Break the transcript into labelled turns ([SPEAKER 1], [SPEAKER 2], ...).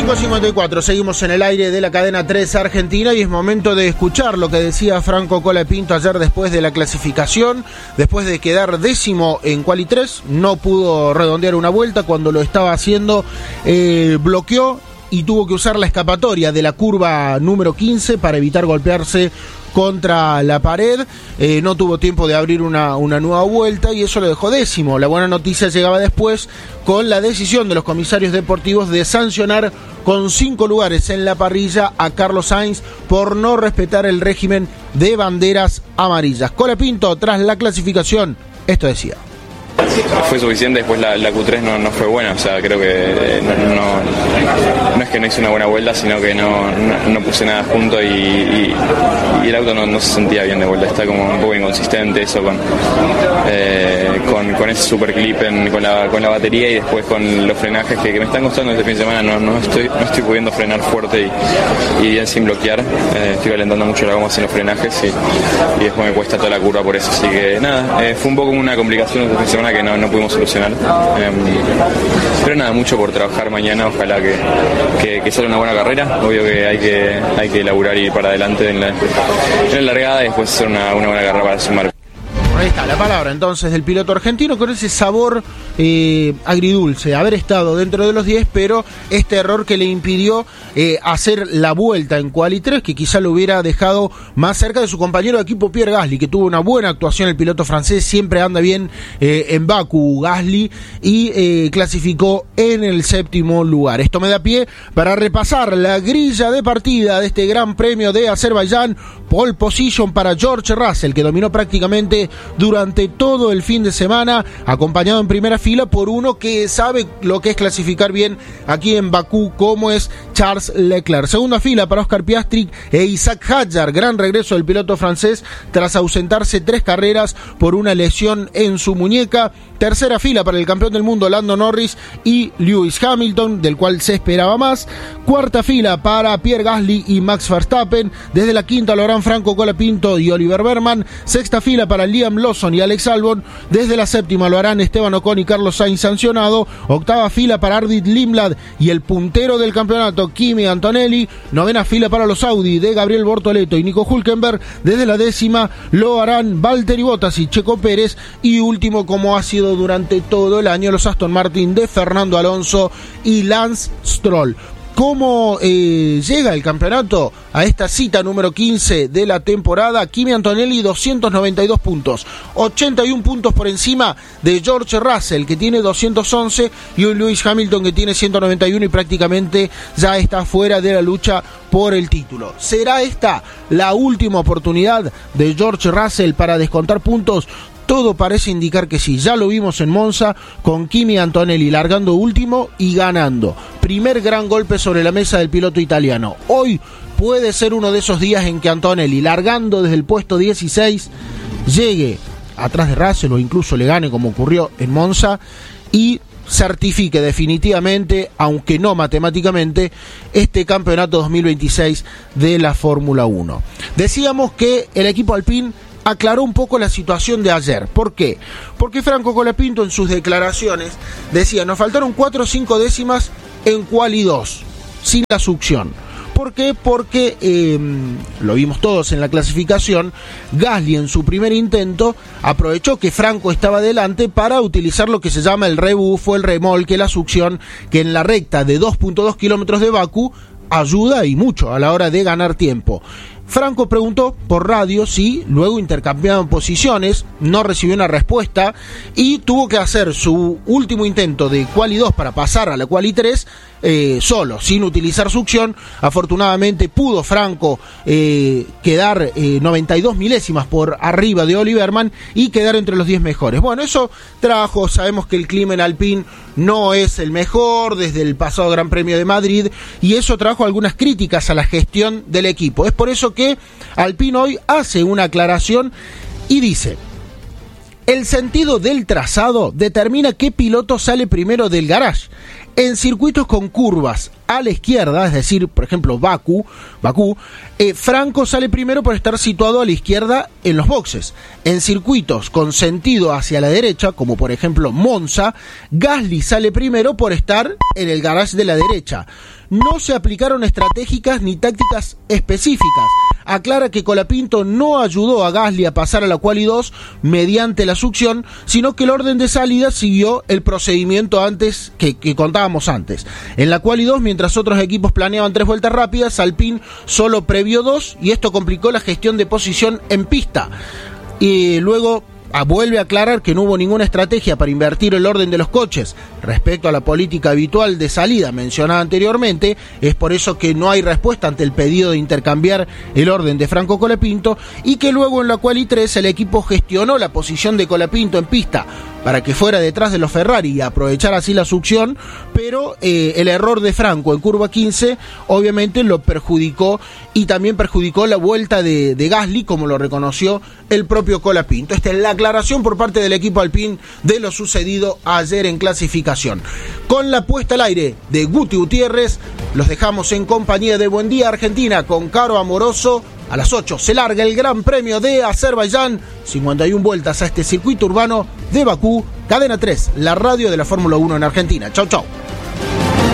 [SPEAKER 1] 5:54, seguimos en el aire de la cadena 3 Argentina y es momento de escuchar lo que decía Franco Colapinto ayer después de la clasificación, después de quedar décimo en Quali 3, no pudo redondear una vuelta, cuando lo estaba haciendo bloqueó y tuvo que usar la escapatoria de la curva número 15 para evitar golpearse contra la pared, no tuvo tiempo de abrir una nueva vuelta y eso lo dejó décimo. La buena noticia llegaba después con la decisión de los comisarios deportivos de sancionar con 5 lugares en la parrilla a Carlos Sainz por no respetar el régimen de banderas amarillas. Colapinto, tras la clasificación, esto decía.
[SPEAKER 2] Fue suficiente, después la Q3 no fue buena, o sea, creo que no es que no hice una buena vuelta, sino que no puse nada junto y el auto no se sentía bien de vuelta, está como un poco inconsistente eso con ese super clip con la batería y después con los frenajes que me están costando este fin de semana, no estoy pudiendo frenar fuerte y bien sin bloquear, estoy calentando mucho la goma en los frenajes y después me cuesta toda la curva por eso, así que nada, fue un poco como una complicación este fin de semana que no pudimos solucionar, pero nada, mucho por trabajar mañana, ojalá que salga una buena carrera, obvio que hay que laburar y ir para adelante en la largada y después hacer una buena carrera para sumar.
[SPEAKER 1] Ahí está la palabra entonces del piloto argentino con ese sabor agridulce, haber estado dentro de los 10, pero este error que le impidió hacer la vuelta en Quali 3, que quizá lo hubiera dejado más cerca de su compañero de equipo Pierre Gasly, que tuvo una buena actuación. El piloto francés siempre anda bien en Bakú, Gasly, y clasificó en el 7º lugar. Esto me da pie para repasar la grilla de partida de este Gran Premio de Azerbaiyán. Pole position para George Russell, que dominó prácticamente durante todo el fin de semana, acompañado en primera fila por uno que sabe lo que es clasificar bien aquí en Bakú, como es Charles Leclerc. Segunda fila para Oscar Piastri e Isaac Hadjar, gran regreso del piloto francés tras ausentarse 3 carreras por una lesión en su muñeca. Tercera fila para el campeón del mundo Lando Norris y Lewis Hamilton, del cual se esperaba más. Cuarta fila para Pierre Gasly y Max Verstappen. Desde la quinta lo harán Franco Colapinto y Oliver Berman. Sexta fila para Liam Lawson y Alex Albon. Desde la séptima lo harán Esteban Ocon y Carlos Sainz sancionado. Octava fila para Ardit Lindblad y el puntero del campeonato Kimi Antonelli. Novena fila para los Audi de Gabriel Bortoleto y Nico Hülkenberg. Desde la décima lo harán Valtteri Bottas y Checo Pérez. Y último, como ha sido durante todo el año, los Aston Martin de Fernando Alonso y Lance Stroll. ¿Cómo llega el campeonato a esta cita número 15 de la temporada? Kimi Antonelli 292 puntos, 81 puntos por encima de George Russell, que tiene 211, y un Lewis Hamilton que tiene 191 y prácticamente ya está fuera de la lucha por el título. ¿Será esta la última oportunidad de George Russell para descontar puntos? Todo parece indicar que sí. Ya lo vimos en Monza con Kimi Antonelli largando último y ganando. Primer gran golpe sobre la mesa del piloto italiano. Hoy puede ser uno de esos días en que Antonelli, largando desde el puesto 16, llegue atrás de Russell o incluso le gane, como ocurrió en Monza, y certifique definitivamente, aunque no matemáticamente, este campeonato 2026 de la Fórmula 1. Decíamos que el equipo Alpine aclaró un poco la situación de ayer. ¿Por qué? Porque Franco Colapinto en sus declaraciones decía: nos faltaron 4 o 5 décimas en Quali 2, sin la succión. ¿Por qué? Porque, lo vimos todos en la clasificación, Gasly en su primer intento aprovechó que Franco estaba adelante para utilizar lo que se llama el rebufo, el remolque, la succión, que en la recta de 2.2 kilómetros de Bakú ayuda y mucho a la hora de ganar tiempo. Franco preguntó por radio si luego intercambiaban posiciones, no recibió una respuesta y tuvo que hacer su último intento de Quali 2 para pasar a la Quali 3 solo, sin utilizar succión. Afortunadamente pudo Franco quedar 92 milésimas por arriba de Oliverman y quedar entre los 10 mejores. Bueno, eso trajo, sabemos que el clima en Alpine no es el mejor desde el pasado Gran Premio de Madrid, y eso trajo algunas críticas a la gestión del equipo. Es por eso que Alpine hoy hace una aclaración y dice: El sentido del trazado determina qué piloto sale primero del garage. En circuitos con curvas a la izquierda, es decir, por ejemplo, Bakú, Franco sale primero por estar situado a la izquierda en los boxes. En circuitos con sentido hacia la derecha, como por ejemplo Monza, Gasly sale primero por estar en el garage de la derecha. No se aplicaron estratégicas ni tácticas específicas. Aclara que Colapinto no ayudó a Gasly a pasar a la Quali 2 mediante la succión, sino que el orden de salida siguió el procedimiento antes que contábamos antes. En la Quali 2, mientras otros equipos planeaban 3 vueltas rápidas, Alpine solo previó 2 y esto complicó la gestión de posición en pista. Y luego vuelve a aclarar que no hubo ninguna estrategia para invertir el orden de los coches respecto a la política habitual de salida mencionada anteriormente. Es por eso que no hay respuesta ante el pedido de intercambiar el orden de Franco Colapinto, y que luego en la Quali 3 el equipo gestionó la posición de Colapinto en pista para que fuera detrás de los Ferrari y aprovechar así la succión, pero el error de Franco en curva 15 obviamente lo perjudicó, y también perjudicó la vuelta de Gasly, como lo reconoció el propio Colapinto. Esta es la aclaración por parte del equipo Alpine de lo sucedido ayer en clasificación. Con la puesta al aire de Guti Gutiérrez, los dejamos en compañía de Buen Día Argentina con Caro Amoroso. A las 8 se larga el Gran Premio de Azerbaiyán, 51 vueltas a este circuito urbano de Bakú. Cadena 3, la radio de la Fórmula 1 en Argentina. Chau, chau.